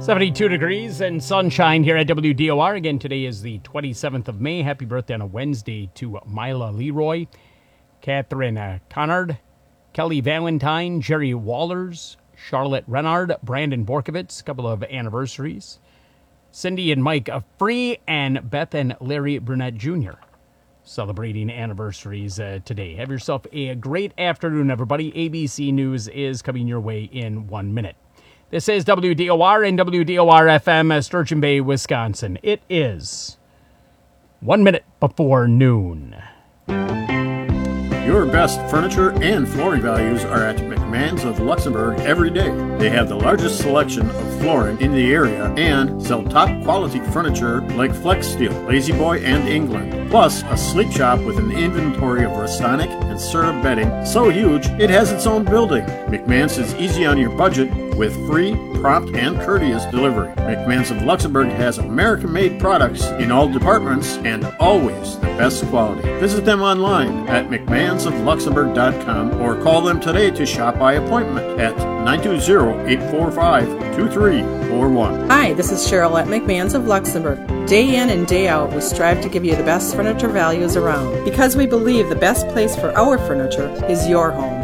72 degrees and sunshine here at WDOR. Again, today is the 27th of May. Happy birthday on a Wednesday to Mila Leroy, Catherine Connard, Kelly Valentine, Jerry Wallers, Charlotte Renard, Brandon Borkovitz, a couple of anniversaries. Cindy and Mike Free, and Beth and Larry Brunette Jr. celebrating anniversaries today. Have yourself a great afternoon, everybody. ABC News is coming your way in 1 minute. This is WDOR and WDOR-FM, Sturgeon Bay, Wisconsin. It is 1 minute before noon. Your best furniture and flooring values are at McMahon's of Luxembourg every day. They have the largest selection of flooring in the area and sell top quality furniture like Flex Steel, Lazy Boy, and England. Plus, a sleep shop with an inventory of Restonic and Serta bedding so huge it has its own building. McMahon's is easy on your budget with free, prompt, and courteous delivery. McMahon's of Luxembourg has American-made products in all departments and always the best quality. Visit them online at mcmahansofluxembourg.com or call them today to shop by appointment at 920-845-2341. Hi, this is Cheryl at McMahon's of Luxembourg. Day in and day out, we strive to give you the best furniture values around because we believe the best place for our furniture is your home.